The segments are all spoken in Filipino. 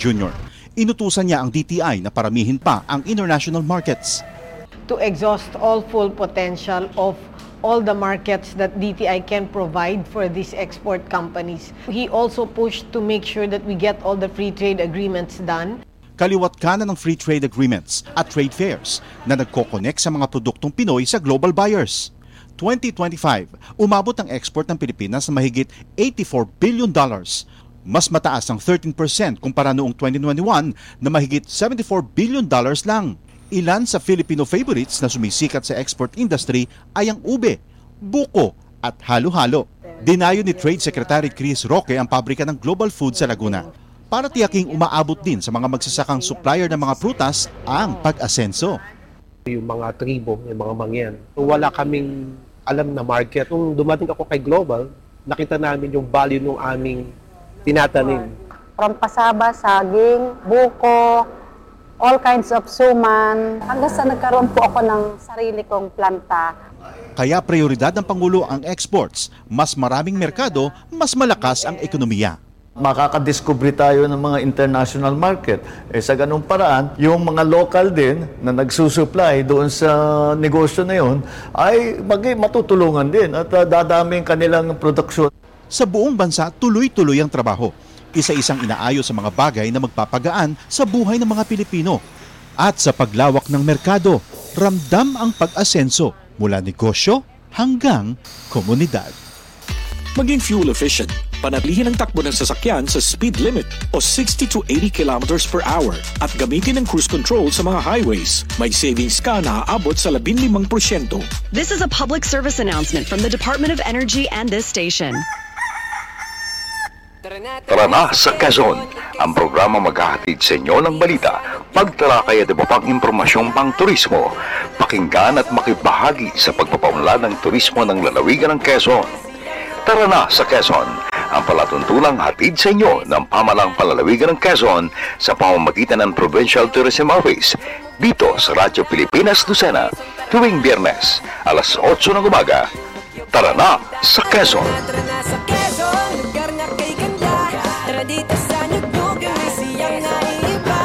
Jr. Inutusan niya ang DTI na paramihin pa ang international markets. To exhaust all full potential of all the markets that DTI can provide for these export companies. He also pushed to make sure that we get all the free trade agreements done. Kaliwat kanan ng free trade agreements at trade fairs na nagko-connect sa mga produktong Pinoy sa global buyers. 2025, umabot ang export ng Pilipinas na mahigit $84 billion. Mas mataas ang 13% kumpara noong 2021 na mahigit $74 billion lang. Ilan sa Filipino favorites na sumisikat sa export industry ay ang ube, buko at halo-halo. Dinayo ni Trade Secretary Chris Roque ang pabrika ng Global Food sa Laguna para tiyaking umaabot din sa mga magsasakang supplier ng mga prutas ang pag-asenso. Yung mga tribo, yung mga mangyan, wala kaming alam na market. Nung dumating ako kay Global, nakita namin yung value ng aming tinatanim. From pasaba, saging, buko, all kinds of suman, hanggang sa nagkaroon po ako ng sarili kong planta. Kaya prioridad ng Pangulo ang exports. Mas maraming merkado, mas malakas ang ekonomiya. Makakadiscover tayo ng mga international market. Sa ganung paraan, yung mga local din na nagsusupply doon sa negosyo na yun ay matutulungan din at dadami kanilang produksyon. Sa buong bansa, tuloy-tuloy ang trabaho. Isa-isang inaayos sa mga bagay na magpapagaan sa buhay ng mga Pilipino. At sa paglawak ng merkado, ramdam ang pag-asenso mula negosyo hanggang komunidad. Maging fuel efficient. Panatilihin ang takbo ng sasakyan sa speed limit o 60 to 80 kilometers per hour at gamitin ang cruise control sa mga highways. May savings ka na aabot sa 15%. This is a public service announcement from the Department of Energy and this station. Tara na sa Quezon, ang programa maghahatid sa inyo ng balita, pagtalakay at iba pang impormasyong pang turismo, pakinggan at makibahagi sa pagpapaunlad ng turismo ng lalawigan ng Quezon. Tara na sa Quezon, ang palatuntunang hatid sa inyo ng pamalang palalawigan ng Quezon sa pamamagitan ng Provincial Tourism Office dito sa Radyo Pilipinas Lucena tuwing Biyernes, alas 8 ng umaga. Tara na sa Quezon! Dito sa Nugnugan may siyang naiiba.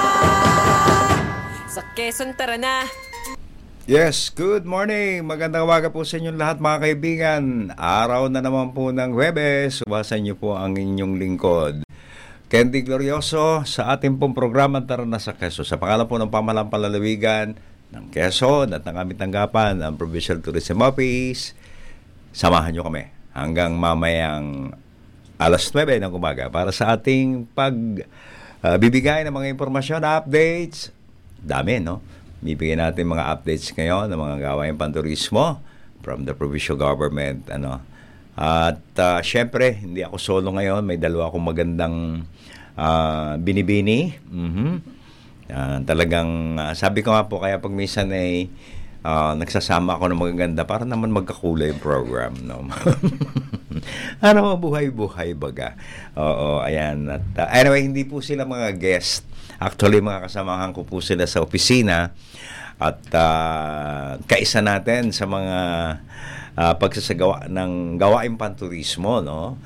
Sa Quezon, tara na. Yes, good morning. Magandang umaga po sa inyong lahat mga kaibigan. Araw na naman po ng Huwebes. Uwasan niyo po ang inyong lingkod, Candy Glorioso, sa ating pong programa Tara na sa Quezon. Sa pangalan po ng pamahalang palalawigan ng Quezon at ng aming tanggapan, ang Provincial Tourism Office, samahan niyo kami hanggang mamayang alas 9 ng umaga para sa ating pagbibigay ng mga impormasyon, updates. Dami, no? Bibigyan natin mga updates ngayon ng mga gawain panturismo from the provincial government. At syempre, hindi ako solo ngayon. May dalawa akong magandang binibini. Talagang, sabi ko nga po, kaya pag minsan ay nagsasama ako ng magaganda para naman magkakulay yung program, no? Ano, buhay-buhay baga. Oo, ayan. At, anyway, hindi po sila mga guest. Actually, mga kasamahan ko po sila sa opisina. At kaisa natin sa mga pagsasagawa ng gawain panturismo, no?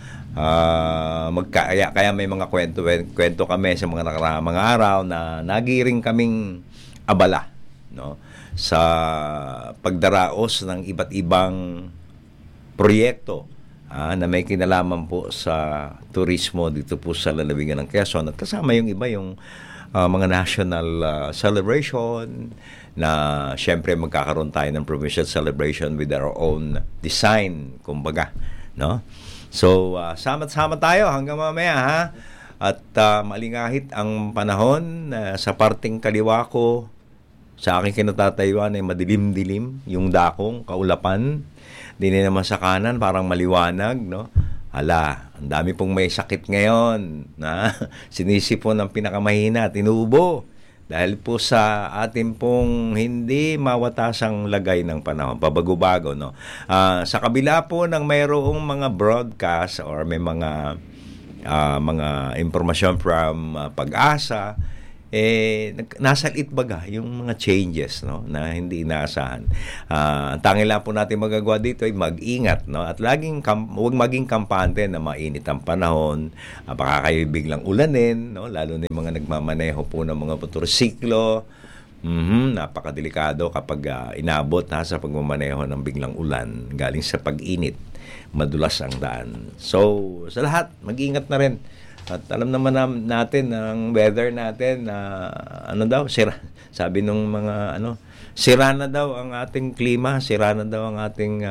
Kaya may mga kwento kami sa mga nakaraang mga araw na nagiring kaming abala, no? Sa pagdaraos ng iba't ibang proyekto na may kinalaman po sa turismo dito po sa lalawigan ng Quezon. At kasama yung iba, yung mga national celebration na syempre magkakaroon tayo ng provincial celebration with our own design, kumbaga, no? So, sama-sama tayo hanggang mamaya, ha? At malingahit ang panahon sa parting kaliwa ko. Sa aking kinatatayuan ay madilim-dilim yung dakong, kaulapan. Din naman sa kanan, parang maliwanag, no? Hala, ang dami pong may sakit ngayon, na sinisipon ng pinakamahina, tinubo. Dahil po sa ating pong hindi mawatasang lagay ng panahon, pabago-bago, no? Sa kabila po ng mayroong mga broadcast or may mga impormasyon from Pag-asa, nasa itbaga yung mga changes, no, na hindi inaasahan. Ang tanging lang po natin magagawa dito ay mag-ingat, no, at huwag maging kampante na mainit ang panahon. Baka kayo biglang ulanin, no, lalo na yung mga nagmamaneho po ng mga motorsiklo. Napakadelikado kapag inabot sa pagmamaneho ng biglang ulan galing sa pag-init. Madulas ang daan. So, sa lahat, mag-ingat na rin. At alam naman natin ang weather natin na sira. Sabi nung mga sira na daw ang ating klima, sira na daw ang ating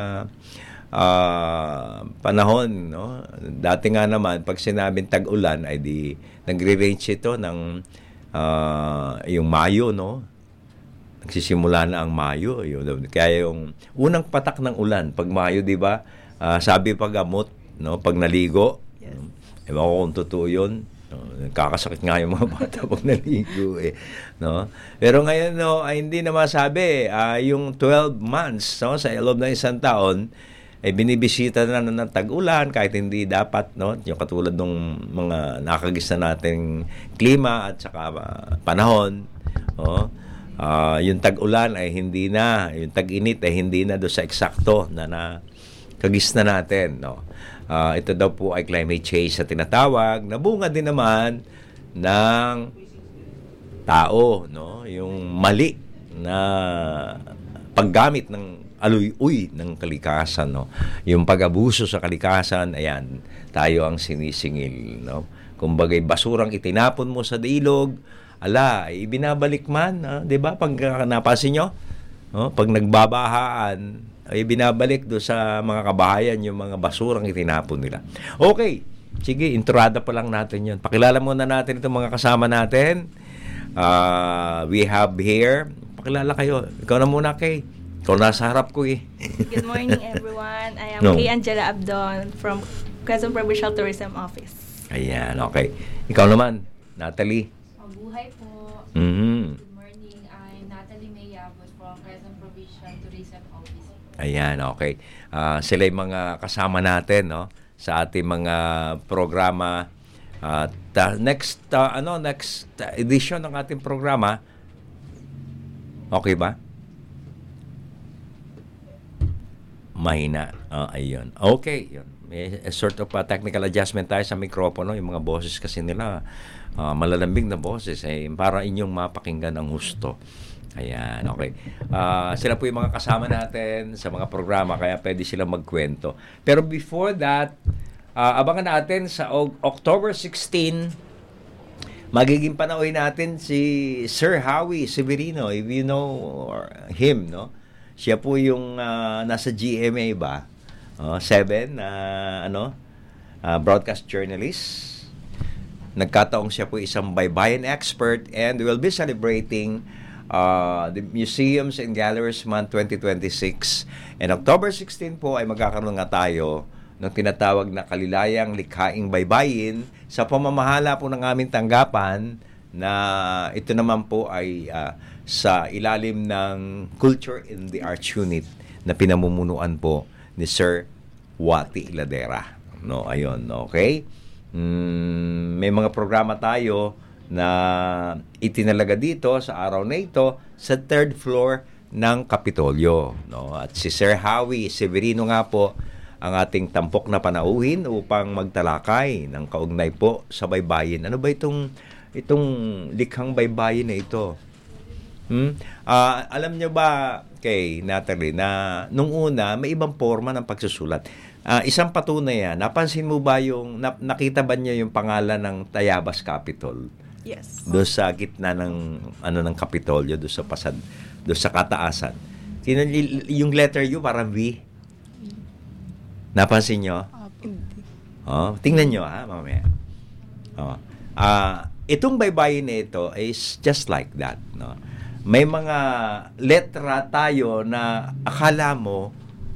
panahon, no? Dati nga naman pag sinabing tag-ulan ay di nagre-range ito ng yung Mayo, no? Nagsisimula na ang Mayo, kaya yung unang patak ng ulan pag Mayo, di ba? Sabi pag gamot, no, pag naligo. Ewan ko kung totoo yun. Kakasakit nga yung mga bata pag naligo no? Pero ngayon ay hindi na masabi. Yung 12 months, no, sa loob ng isang taon binibisita na ng tag-ulan kahit hindi dapat, no? Yung katulad ng mga nakagis na nating klima at saka panahon, no? Yung tag-ulan ay hindi na, yung tag-init ay hindi na do sa eksakto na kagis na natin, no? Ito daw po ay climate change sa tinatawag, na bunga din naman ng tao, no? Yung mali na paggamit ng aluy-uy ng kalikasan, no? Yung pag-abuso sa kalikasan, ayan, tayo ang sinisingil, no? Kumbaga'y basurang itinapon mo sa ilog, ibinabalik man, 'di ba? Pag napansin nyo, no? Pag nagbabahaan, ay binabalik do sa mga kabahayan yung mga basurang itinapon nila. Okay, sige, intrada pa lang natin yun. Pakilala muna natin itong mga kasama natin. We have here, pakilala kayo. Ikaw na muna, Kay. Ikaw nasa harap ko Good morning, everyone. I am Kay Angela Abdon from Quezon Provincial Tourism Office. Ayan, okay. Ikaw naman, Natalie. Mabuhay po. Mm-hmm. Good morning. I'm Natalie Mayabos from Quezon Provincial Tourism Office. Ayan, okay. Sila yung mga kasama natin, no, sa ating mga programa. Next edition ng ating programa. Okay ba? Mahina. Ayun. Okay, yun. May sort of technical adjustment tayo sa mikropono. Yung mga boses kasi nila, malalambing na boses, para inyong mapakinggan ng husto. Ayan, okay. Sila po yung mga kasama natin sa mga programa, kaya pwede silang magkwento. Pero before that, abangan natin sa October 16, magiging panauhin natin si Sir Howie Severino, if you know him, no? Siya po yung nasa GMA ba? 7, broadcast journalist. Nagkataong siya po isang baybayin expert, and we'll be celebrating the Museums and Galleries Month 2026. And October 16 po ay magkakaroon nga tayo ng tinatawag na Kalilayang Likhaing Baybayin sa pamamahala po ng aming tanggapan, na ito naman po ay sa ilalim ng Culture in the Arts Unit na pinamumunuan po ni Sir Wati Ladera. No, ayun, okay? May mga programa tayo na itinalaga dito sa araw na ito sa 3rd floor ng Kapitolyo, no? At si Sir Howie Severino nga po ang ating tampok na panauhin upang magtalakay ng kaugnay po sa baybayin. Ano ba itong likhang baybayin na ito? Alam nyo ba, kay Natalie, na nung una may ibang forma ng pagsusulat? Isang patunay yan. Napansin mo ba nakita ba niyo yung pangalan ng Tayabas Capitol? Yes. Doon sa gitna ng ng Kapitolyo, doon sa doon sa kataasan. Yung letter U parang V. Napansin nyo? Tingnan nyo mamaya. Itong baybayin na ito is just like that, no? May mga letra tayo na akala mo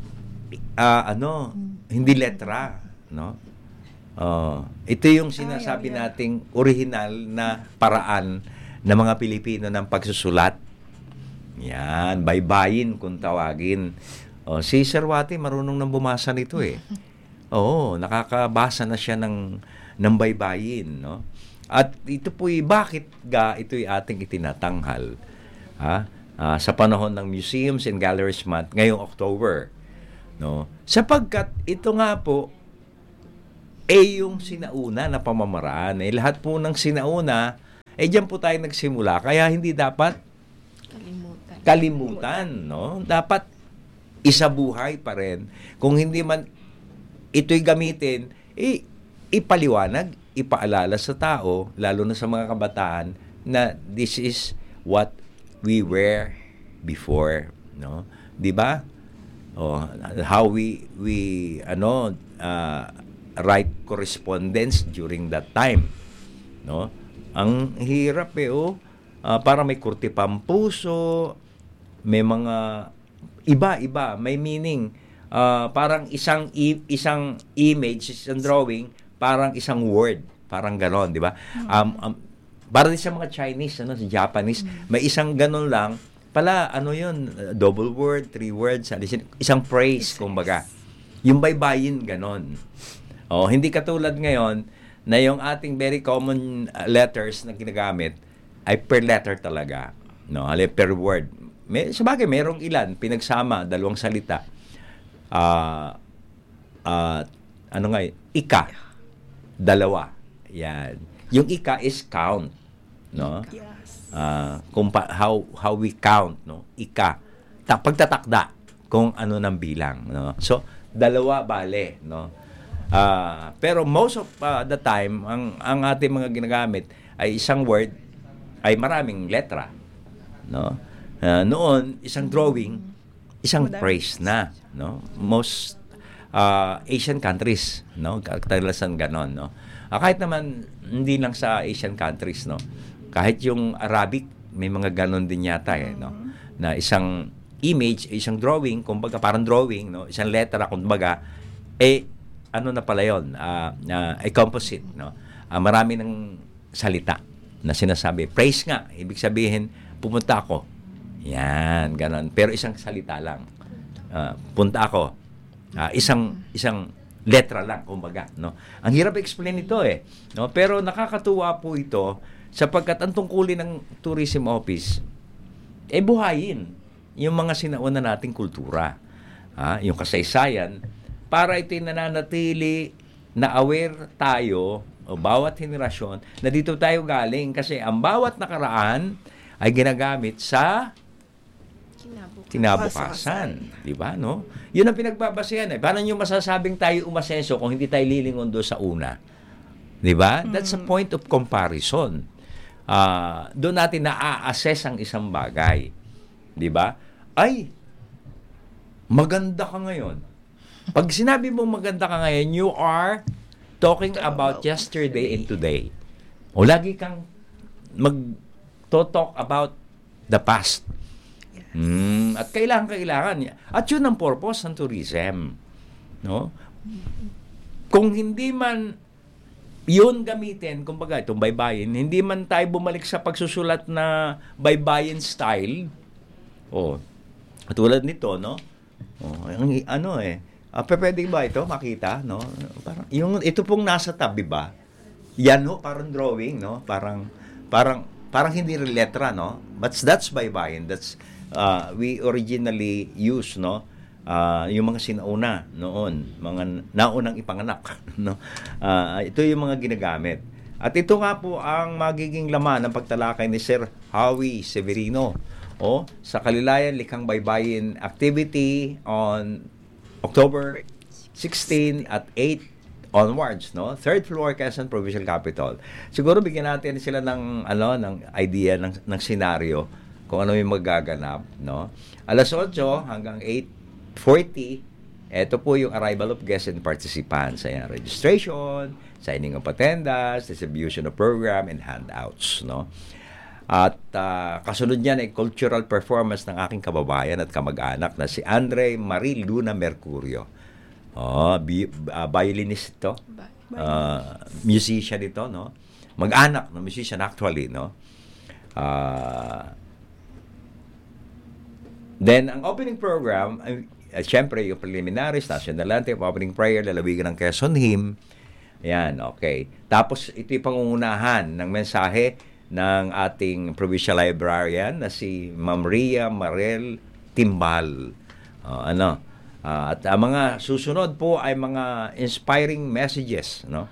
hindi letra, no? Ito yung sinasabi nating original na paraan ng mga Pilipino ng pagsusulat. Yan, baybayin kung tawagin. Si Sir Wati marunong nang bumasa nito nakakabasa na siya ng baybayin, no? At ito po'y bakit ito'y ating itinatanghal sa panahon ng Museums and Galleries Month ngayong October, no? Sapagkat ito nga po yung sinauna na pamamaraan. Lahat po ng sinauna diyan po tayo nagsimula, kaya hindi dapat kalimutan, no? Dapat isabuhay pa rin. Kung hindi man ito'y gamitin, ipaliwanag, ipaalala sa tao, lalo na sa mga kabataan, na this is what we were before, no? 'Di ba? How we write correspondence during that time, no? Ang hirap para may kurti pampuso, may mga iba, may meaning. Parang isang image, isang drawing, parang isang word, parang ganon, di ba? Para din sa mga Chinese, sa Japanese, may isang ganon lang, pala, yun, double word, 3 words, isang phrase, kumbaga. Yung baybayin, ganon. Hindi katulad ngayon, na yung ating very common letters na ginagamit, ay per letter talaga, no? Per word. Sabagay, merong ilan, pinagsama, 2 salita. Ika. 2. Yan. Yung ika is count, no? Yes. How we count, no? Ika. Pagtatakda kung ano ng bilang, no? So, 2 bale, no? Pero most of the time, ang ating mga ginagamit ay isang word ay maraming letra, no? Noon, isang drawing, isang phrase na, no? Most Asian countries, no? Kadalasan ganon, no? Kahit naman hindi lang sa Asian countries, no? Kahit yung Arabic, may mga ganon din yata, no? Na isang image, isang drawing, kumbaga parang drawing, no? Isang letra, kumbaga, ano na pala yun? Composite, no? Marami ng salita na sinasabi. Praise nga, ibig sabihin, pumunta ako. Yan, ganon. Pero isang salita lang. Punta ako. Isang letra lang, kumbaga, no? Ang hirap explain ito, no? Pero nakakatuwa po ito sapagkat ang tungkulin ng Tourism Office buhayin yung mga sinauna nating kultura, yung kasaysayan, para ito'y nananatili na aware tayo o bawat henerasyon na dito tayo galing, kasi ang bawat nakaraan ay ginagamit sa kinabukasan, di ba, no? Yun ang pinagbabasehan. Paano nyo masasabing tayo umasenso kung hindi tayo lilingon doon sa una? Di ba? That's a point of comparison. Doon natin na-assess ang isang bagay. Di ba? Ay, maganda ka ngayon. Pag sinabi mo maganda ka ngayon, you are talking about yesterday and today. O lagi kang mag-talk about the past. At kailangan. At yun ang purpose ng tourism. No? Kung hindi man yun gamitin, kumbaga itong baybayin, hindi man tayo bumalik sa pagsusulat na baybayin style, tulad nito, no? Pwede ba ito makita, no? Parang ito pong nasa tabi ba? Yan parang drawing, no? Parang hindi rin letra, no? But that's baybayin. That's we originally use, no? Yung mga sinauna noon, mga naunang ipanganak, no? Ito yung mga ginagamit. At ito nga po ang magiging laman ng pagtalakay ni Sir Howie Severino sa Kalilayan Likhang Baybayin activity on October 16 at 8 onwards, no? 3rd floor Quezon Provincial Capitol. Siguro bigyan natin sila ng idea ng senaryo kung ano yung magaganap, no? Alas 8 hanggang 8:40, ito po yung arrival of guests and participants. Ayan, registration, signing of attendance, distribution of program, and handouts, no? At kasunod niyan ay cultural performance ng aking kababayan at kamag-anak na si Andre Marie Luna Mercurio. Violinist ito. Musician ito, no? Mag-anak na musician actually, no? Then, ang opening program, siyempre, yung preliminaries, national anthem, opening prayer, lalawigan ng Quezon Hymn, Yan, okay. Tapos ito yung pangungunahan ng mensahe ng ating provincial librarian na si Ma'am Ria Marel Timbal. At ang mga susunod po ay mga inspiring messages, no?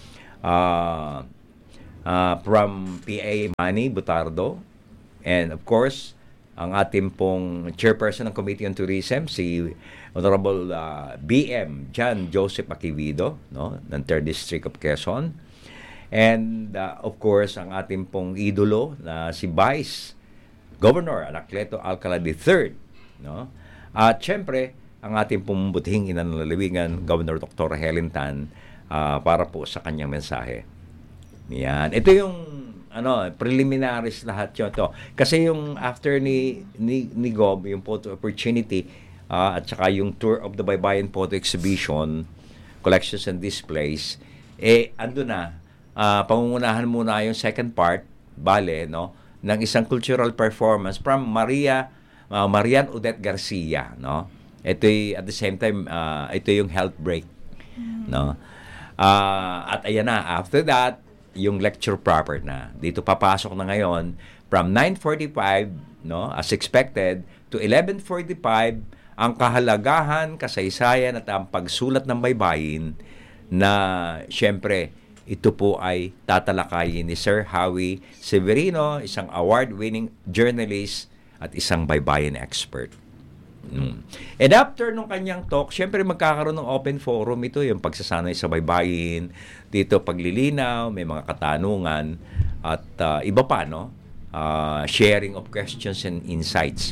From PA Manny Butardo, and of course ang ating pong chairperson ng Committee on Tourism, si Honorable BM John Joseph Akivido, no, ng 3rd District of Quezon. And of course, ang ating pong idolo na si Vice Governor Anacleto Alcala III, no? At syempre, ang ating pong butihing ina ng lalawigan, Governor Dr. Helen Tan, para po sa kanyang mensahe. Yan. Ito yung preliminaries lahat yun to. Kasi yung after ni Gob, yung photo opportunity, at saka yung tour of the Baybayin Photo Exhibition, collections and displays, ando na, pangungunahan muna yung second part, no, ng isang cultural performance from Marian Odette Garcia, no. Ito at the same time, ito yung health break, no. At ayan na, after that, yung lecture proper na. Dito papasok na ngayon from 9:45, no, as expected, to 11:45 ang kahalagahan, kasaysayan at ang pagsulat ng baybayin na syempre ito po ay tatalakayin ni Sir Howie Severino, isang award-winning journalist at isang baybayin expert. And after nung kanyang talk, syempre magkakaroon ng open forum ito, yung pagsasanay sa baybayin, dito paglilinaw, may mga katanungan, at iba pa, no? Sharing of questions and insights.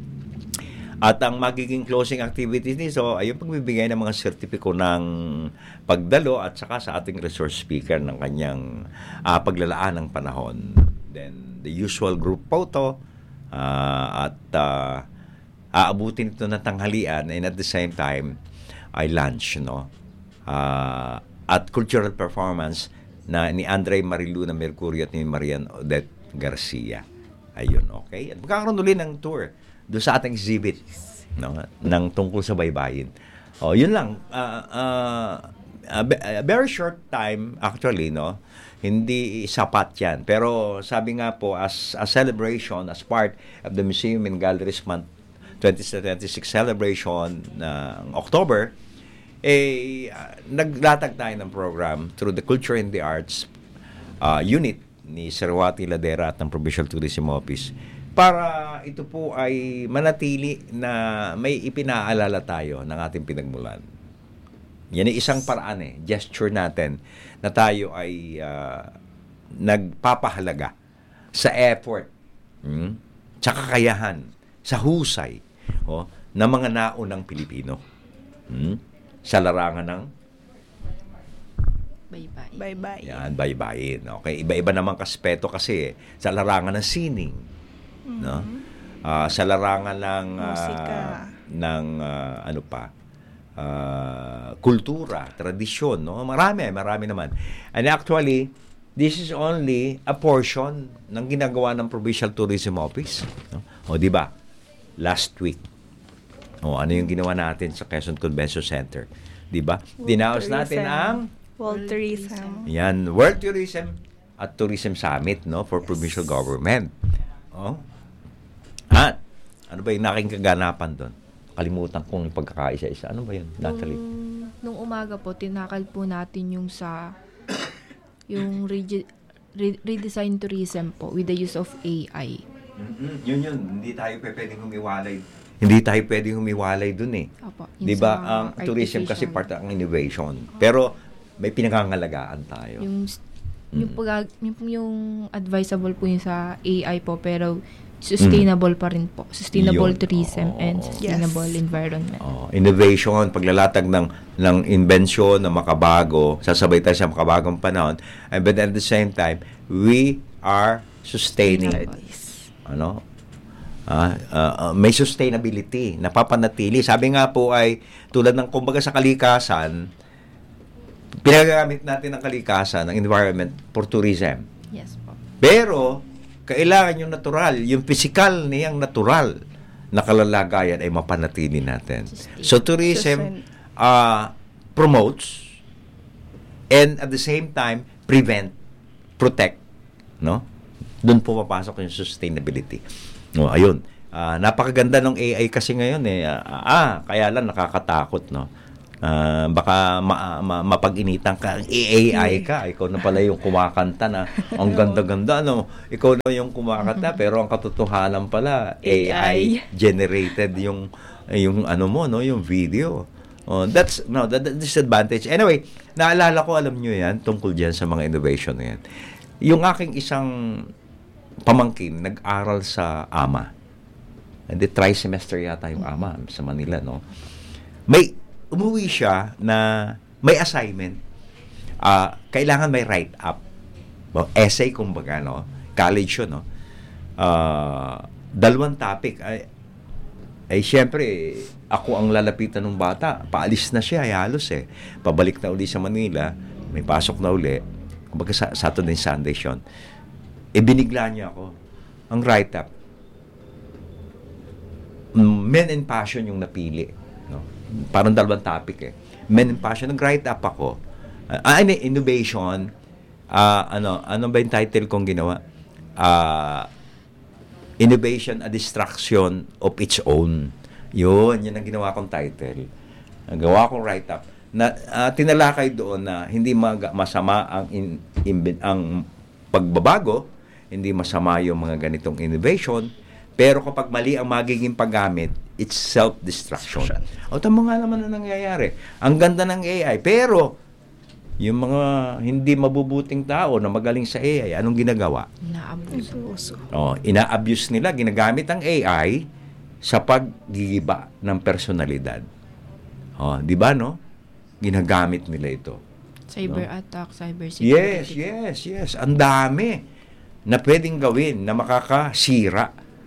At ang magiging closing activities nito ay yung pagbibigay ng mga sertipiko ng pagdalo at saka sa ating resource speaker ng kanyang paglalaan ng panahon. Then, the usual group photo, at aabutin ito ng tanghalian, and at the same time ay lunch, no, at cultural performance na ni Andre Mariluna Mercurio at ni Marian Odette Garcia. Ayun, okay. At magkakaroon ulit ng tour doon sa ating exhibit, no, ng tungkol sa baybayin. Yun lang. A very short time actually, no. Hindi sapat yan. Pero sabi nga po, as a celebration, as part of the Museum and Galleries Month 2026 celebration ng October, naglatag tayo ng program through the Culture and the Arts unit ni Sir Wati Ladera at ng Provincial Tourism Office para ito po ay manatili na may ipinaalala tayo ng ating pinagmulan. Yan ay isang paraan, gesture natin na tayo ay nagpapahalaga sa effort, sa kakayahan, sa husay, ng mga naunang Pilipino, sa larangan ng baybayin. Yan, baybayin. Okay, iba-iba namang kaspeto kasi sa larangan ng sining, no? Sa larangan ng musika, kultura, tradisyon, no? Marami naman. And actually, this is only a portion ng ginagawa ng Provincial Tourism Office, no? Di ba? Last week, ano yung ginawa natin sa Quezon Convention Center? Di ba? Dinaos natin ang World Tourism. Yan, World Tourism at Tourism Summit, no, for provincial government. At ano ba yung naking kaganapan doon? Kalimutan kong pagkakaisa-isa. Ano ba yun, Natalie? Nung umaga po, tinakal po natin yung yung redesign tourism po with the use of AI. Yun. Hindi tayo pwedeng humiwalay dun eh. Opo, 'Di ba? Ang tourism kasi part ng innovation. Pero may pinangangalagaan tayo. Yung advisable po yung sa AI po, pero sustainable pa rin po. Sustainable tourism and sustainable environment. Innovation, paglalatag ng inbensyon na makabago, sasabay tayo sa makabagong panahon. But at the same time, we are sustaining. May sustainability, napapanatili. Sabi nga po ay tulad ng kumbaga sa kalikasan, pinagamit natin ang kalikasan, ang environment for tourism. Yes po. Pero kailangan yung natural, yung physical niyang natural na kalalagayan ay mapanatili natin. So tourism promotes And at the same time, prevent, protect, no? Doon po papasok yung sustainability. No, ayun. Napakaganda ng AI kasi ngayon kaya lang nakakatakot, no? Baka mapag-initan ka, AI ka, ikaw na pala yung kumakanta na ang ganda-ganda, no? Ikaw na yung kumakanta, pero ang katotohanan pala AI generated yung ano mo, no, yung video. That's disadvantage. Anyway, naalala ko, alam nyo yan, tungkol dyan sa mga innovation na yan. Yung aking isang pamangkin, nag-aral sa AMA. Hindi, tri-semester yata yung AMA sa Manila, no? Umuwi siya na may assignment. Kailangan may write-up. Essay, kumbaga, no? College yun, no? 2 topic. Ay, syempre, ako ang lalapitan ng bata. Paalis na siya, halos Pabalik na uli sa Manila. May pasok na uli. Kumbaga, Saturday, Sunday yun. Binigla niya ako. Ang write-up. Men and Passion yung napili. No? Parang 2 topic Men and Passion. Nag-write up ako. Innovation. Ano ba yung title kong ginawa? Innovation, a distraction of its own. Yun ang ginawa kong title. Nagawa kong write up. Tinalakay doon na hindi masama ang pagbabago, hindi masama yung mga ganitong innovation, pero kapag mali ang magiging paggamit, it's self-destruction. Tama nga naman na nangyayari. Ang ganda ng AI, pero yung mga hindi mabubuting tao na magaling sa AI, anong ginagawa? Ina-abuse nila, ginagamit ang AI sa paggigiba ng personalidad. Di ba, no? Ginagamit nila ito. Cyber attack, cyber security. Yes. Ang dami na pwedeng gawin na makakasira.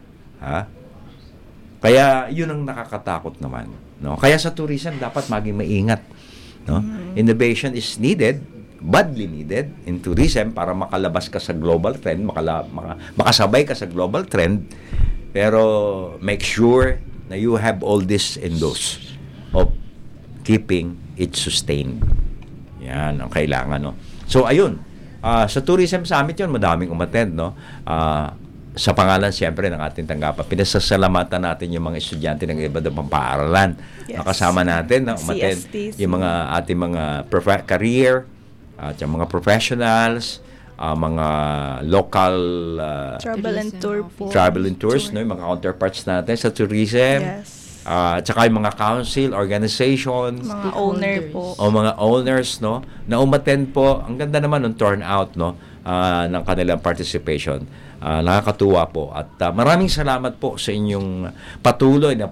Kaya yun ang nakakatakot naman, no? Kaya sa tourism dapat maging maingat, no? Innovation is needed, badly needed in tourism para makalabas ka sa global trend, makasabay ka sa global trend, pero make sure na you have all this in those of keeping it sustained. Yan ang kailangan, no? So ayun, sa Tourism Summit yun, madaming umattend, no? Sa pangalan siyempre ng ating tanggapan, pinasasalamatan natin yung mga estudyante ng iba't ibang paaralan. Nakasama natin na umattend yung mga ating mga career at yung mga professionals, mga local travel and tour po. Travel and tours, no, yung mga counterparts natin sa tourism. At saka yung mga council, organization, mga owner po. O mga owners, no, na umattend po. Ang ganda naman ng turnout, no, ng kanilang participation. Nakakatuwa po. At maraming salamat po sa inyong patuloy na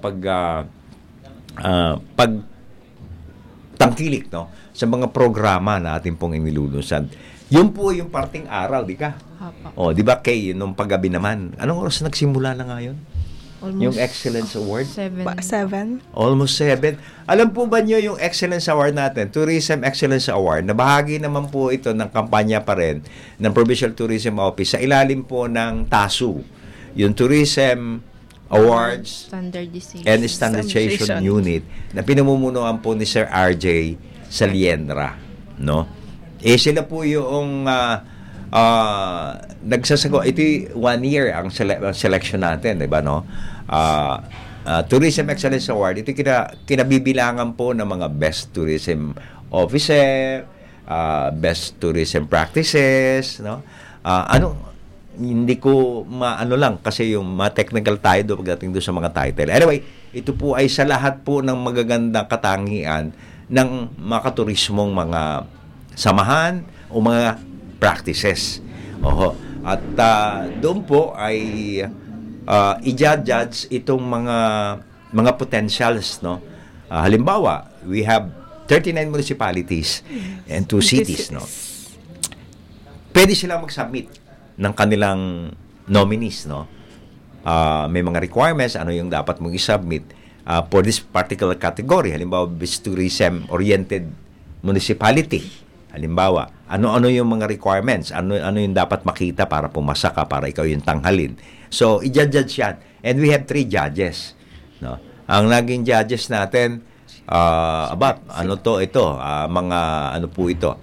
pagtangkilik, no, sa mga programa na ating pong inilulunsad. Yun po yung parting araw, di ka? Di ba, Kay, nung paggabi naman, anong oras nagsimula na ngayon? Yung Excellence Award? 7. Almost 7. Alam po ba nyo yung Excellence Award natin, Tourism Excellence Award, na bahagi naman po ito ng kampanya pa rin ng Provincial Tourism Office sa ilalim po ng TASU, yung Tourism Awards and Standardization Unit na pinamumunuan po ni Sir RJ Saliendra, no? Sila po yung nagsasagot. Ito 1 year ang selection natin, di ba, no? Tourism Excellence Award, ito kinabibilangan po ng mga best tourism officer, best tourism practices, no? Hindi ko maano lang kasi yung technical tayo pagdating doon sa mga title. Anyway, ito po ay sa lahat po ng magagandang katangian ng makaturismong mga samahan o mga practices. At doon po ay i-judge itong mga potentials, no? Halimbawa, we have 39 municipalities and 2 cities, no? Pwede silang mag-submit ng kanilang nominees, no? May mga requirements, ano yung dapat mong i-submit for this particular category. Halimbawa, best tourism oriented municipality. Halimbawa, ano yung mga requirements? Ano yung dapat makita para pumasa ka, para ikaw yung tanghalin? So, i-judge yan. And we have 3 judges, no? Ang naging judges natin, mga ano po ito?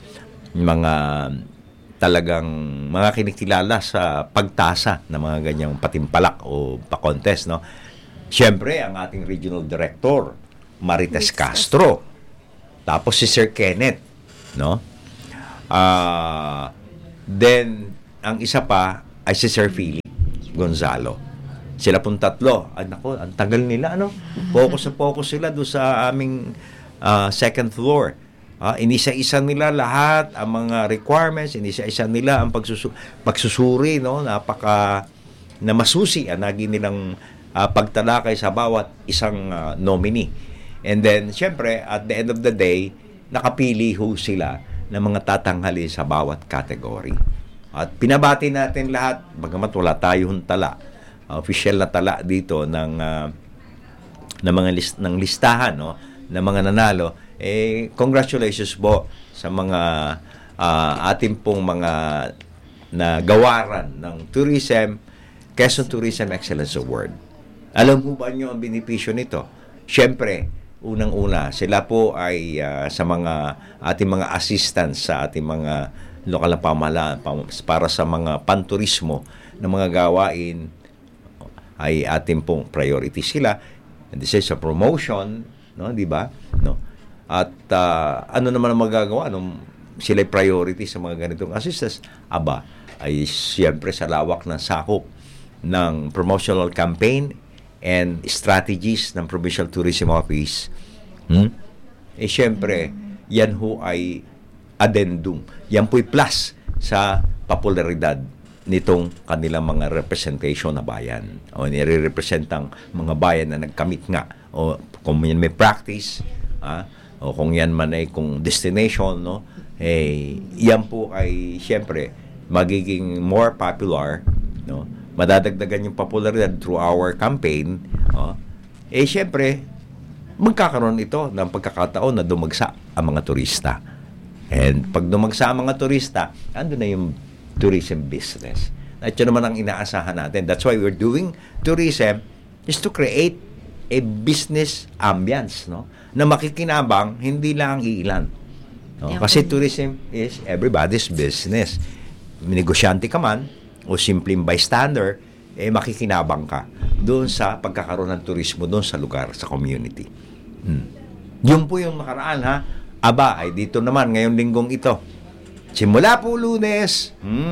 mga talagang mga kinikilala sa pagtasa ng mga ganyang patimpalak o pa-contest, no? Siyempre, ang ating regional director, Marites Castro. Tapos si Sir Kenneth, no? Then, ang isa pa ay si Sir Philip Gonzalo. Sila pong tatlo. Nako, ang tagal nila, ano? Focus sila doon sa aming second floor. Inisa-isa nila lahat ang mga requirements, inisa-isa nila ang pagsusuri, no? Na masusi ang naging nilang pagtalakay sa bawat isang nominee. And then, syempre, at the end of the day, nakapili ho sila ng mga tatanghali sa bawat category. At pinabati natin lahat, bagamat wala tayong tala, official na tala dito ng mga listahan, no, ng mga nanalo. Congratulations po sa mga ating pong mga nagawaran ng tourism, Quezon Tourism Excellence Award. Alam mo ba nyo ang benepisyo nito? Siyempre, unang-una, sila po ay sa mga ating mga assistants sa ating mga lokal na pamahalaan para sa mga panturismo na mga gawain ay ating pong priority sila. And this is a promotion, no, di ba? No. At ano naman ang magagawa nung sila priority sa mga ganitong assistance? Ay siyempre sa lawak ng sakop ng promotional campaign and strategies ng Provincial Tourism Office. Siyempre, yan ho ay addendum. Yan po'y plus sa popularidad nitong kanilang mga representation na bayan. O nire-representang mga bayan na nagkamit nga. O kung yan may practice, o kung yan man ay kung destination, no? Yan po ay siyempre magiging more popular, no? Madadagdagan yung popularidad through our campaign, siyempre magkakaroon ito ng pagkakataon na dumagsa ang mga turista. And pag dumagsa ang mga turista, ando na yung tourism business. At yun naman ang inaasahan natin. That's why we're doing tourism, is to create a business ambience, no? Na makikinabang hindi lang ilan. No? Kasi tourism is everybody's business. Negosyante ka man o simpleng bystander, makikinabang ka doon sa pagkakaroon ng turismo doon sa lugar, sa community. Yun po yung makaraan, ha? Ay dito naman ngayong linggong ito. Simula po Lunes.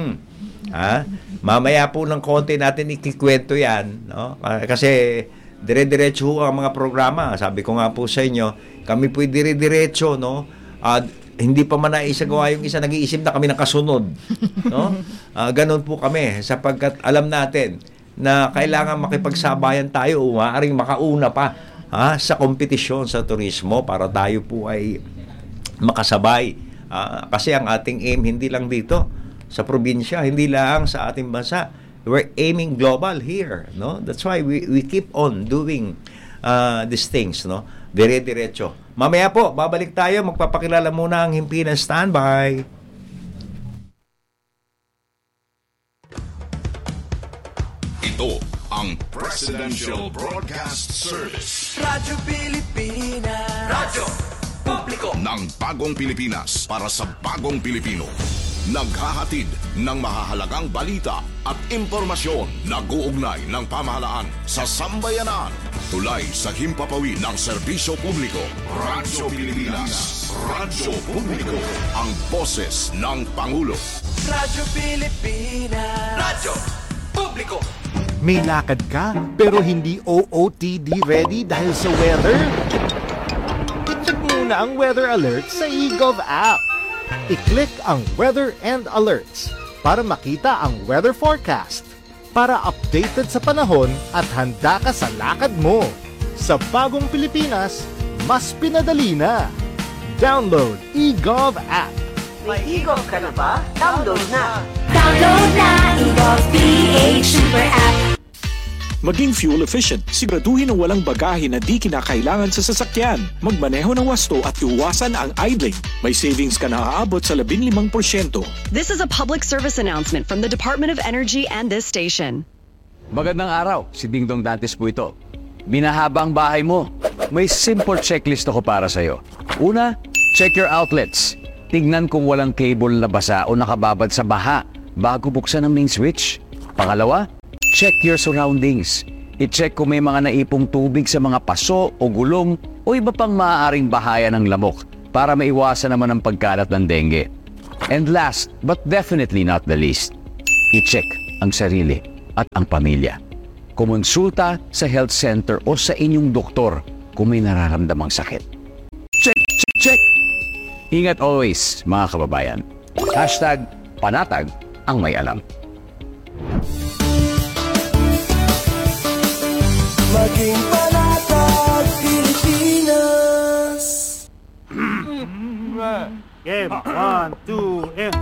Mamaya po ng konti natin ikikwento yan, no? Kasi dire-diretso ang mga programa. Sabi ko nga po sa inyo, kami po dire-diretso, no? Hindi pa man naisagawa yung isa, nag-iisip na kami ng kasunod, no? Ganon po kami sapagkat alam natin na kailangan makipagsabayan tayo o maaaring makauna pa sa kompetisyon sa turismo para tayo po ay makasabay. Kasi ang ating aim hindi lang dito sa probinsya, hindi lang sa ating bansa. We're aiming global here, no? That's why we keep on doing these things, no? Dire-diretso. Mamaya po, babalik tayo. Magpapakilala muna ang himpinan. Standby. Ito ang Presidential Broadcast Service. Radyo Pilipinas. Radyo Publiko ng bagong Pilipinas para sa bagong Pilipino. Naghahatid ng mahahalagang balita at impormasyon na guugnay ng pamahalaan sa sambayanan. Tulay sa himpapawid ng serbisyo publiko. Radyo Pilipinas. Radyo Publiko. Ang boses ng Pangulo. Radyo Pilipinas. Radyo Publiko. May lakad ka pero hindi OOTD ready dahil sa weather? I-check muna ang weather alert sa eGov app. I-click ang Weather and Alerts para makita ang weather forecast. Para updated sa panahon at handa ka sa lakad mo. Sa bagong Pilipinas, mas pinadali na. Download eGov app. May eGov ka na ba? Download na! Download na eGov PH Super App. Maging fuel efficient, siguraduhin ang walang bagahe na di kinakailangan sa sasakyan. Magmaneho ng wasto at iwasan ang idling. May savings ka na aabot sa 15%. This is a public service announcement from the Department of Energy and this station. Magandang araw, si Dingdong Dantes po ito. Minahaba ang bahay mo. May simple checklist ako para sa'yo. Una, check your outlets. tignan kung walang cable na basa o nakababad sa baha bago buksan ang main switch. Pangalawa, check your surroundings. I-check kung may mga naipong tubig sa mga paso o gulong o iba pang maaaring bahaya ng lamok para maiwasan naman ang pagkalat ng dengue. And last, but definitely not the least, i-check ang sarili at ang pamilya. Kumonsulta sa health center o sa inyong doktor kung may nararamdamang sakit. Check, check, check! Ingat always, mga kababayan. #panatag ang may alam. Maging panatag Pilipinas. Game, 1, 2,